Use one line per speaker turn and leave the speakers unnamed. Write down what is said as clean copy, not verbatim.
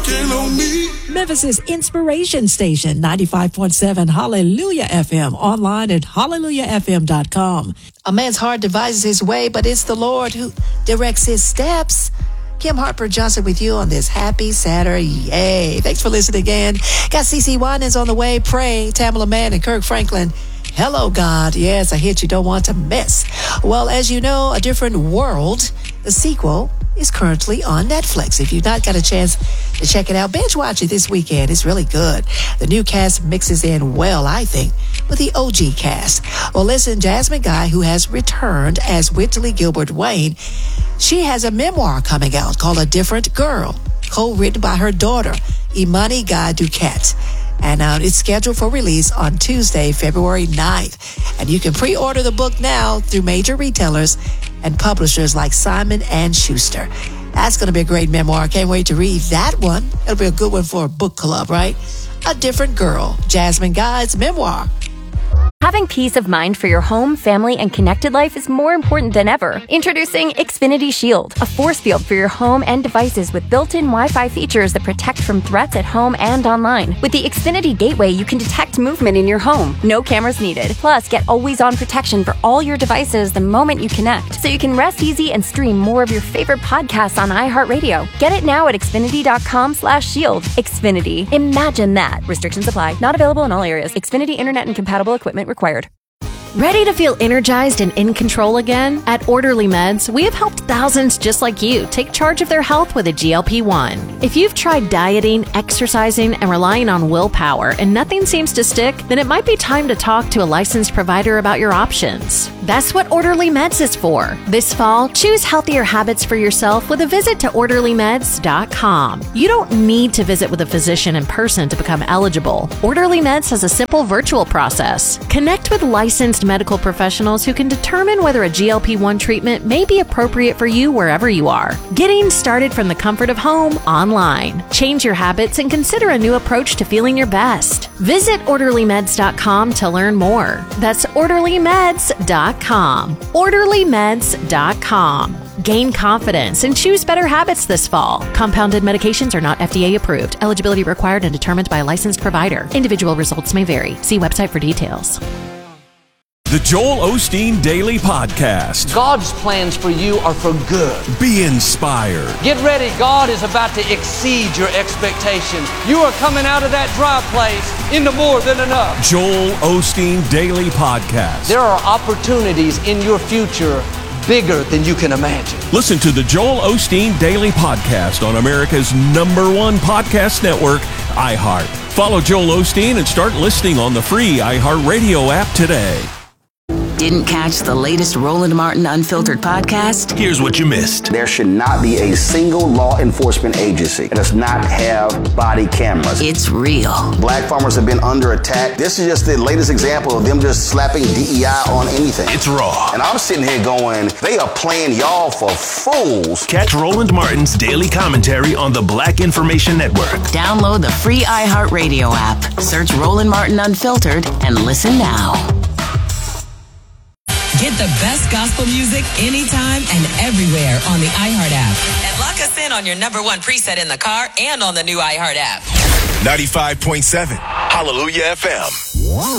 working on me.
Memphis' inspiration station, 95.7 Hallelujah FM, online at hallelujahfm.com. A man's heart devises his way, but it's the Lord who directs his steps. Kim Hartford Johnson with you on this happy Saturday. Yay. Thanks for listening again. Got CeCe Winans on the way. Pray, Tamala Mann and Kirk Franklin. Hello, God. Yes, a hit you don't want to miss. Well, as you know, A Different World, the sequel, is currently on Netflix. If you've not got a chance to check it out, binge watch it this weekend. It's really good. The new cast mixes in well, I think, with the OG cast. Well, listen, Jasmine Guy, who has returned as Whitley Gilbert Wayne, she has a memoir coming out called A Different Girl, co-written by her daughter, Imani Guy Duquette. And it's scheduled for release on Tuesday, February 9th. And you can pre-order the book now through major retailers and publishers like Simon & Schuster. That's going to be a great memoir. Can't wait to read that one. It'll be a good one for a book club, right? A Different Girl, Jasmine Guy's memoir.
Having peace of mind for your home, family, and connected life is more important than ever. Introducing Xfinity Shield, a force field for your home and devices with built-in Wi-Fi features that protect from threats at home and online. With the Xfinity Gateway, you can detect movement in your home. No cameras needed. Plus, get always-on protection for all your devices the moment you connect, so you can rest easy and stream more of your favorite podcasts on iHeartRadio. Get it now at Xfinity.com/shield. Xfinity. Imagine that. Restrictions apply. Not available in all areas. Xfinity Internet and compatible equipment required.
Ready to feel energized and in control again? At Orderly Meds, we have helped thousands just like you take charge of their health with a GLP-1. If you've tried dieting, exercising, and relying on willpower and nothing seems to stick, then it might be time to talk to a licensed provider about your options. That's what Orderly Meds is for. This fall, choose healthier habits for yourself with a visit to OrderlyMeds.com. You don't need to visit with a physician in person to become eligible. Orderly Meds has a simple virtual process. Connect with licensed medical professionals who can determine whether a GLP-1 treatment may be appropriate for you wherever you are. Getting started from the comfort of home online. Change your habits and consider a new approach to feeling your best. Visit OrderlyMeds.com to learn more. That's OrderlyMeds.com. OrderlyMeds.com. Gain confidence and choose better habits this fall. Compounded medications are not FDA approved. Eligibility required and determined by a licensed provider. Individual results may vary. See website for details.
The Joel Osteen Daily Podcast.
God's plans for you are for good.
Be inspired.
Get ready. God is about to exceed your expectations. You are coming out of that dry place into more than enough.
Joel Osteen Daily Podcast.
There are opportunities in your future bigger than you can imagine.
Listen to the Joel Osteen Daily Podcast on America's #1 podcast network, iHeart. Follow Joel Osteen and start listening on the free iHeartRadio app today.
Didn't catch the latest Roland Martin Unfiltered podcast?
Here's what you missed.
There should not be a single law enforcement agency that does not have body cameras.
It's real.
Black farmers have been under attack. This is just the latest example of them just slapping DEI on anything.
It's raw.
And I'm sitting here going, they are playing y'all for fools.
Catch Roland Martin's daily commentary on the Black Information Network.
Download the free iHeartRadio app. Search Roland Martin Unfiltered and listen now.
Get the best gospel music anytime and everywhere on the iHeart app. And lock us in on your #1 preset in the car and on the new iHeart app.
95.7 Hallelujah FM.